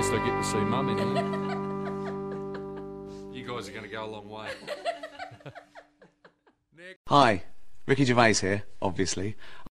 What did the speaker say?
least I get to see Mum in here. You guys are going to go a long way. Hi, Ricky Gervais here, obviously.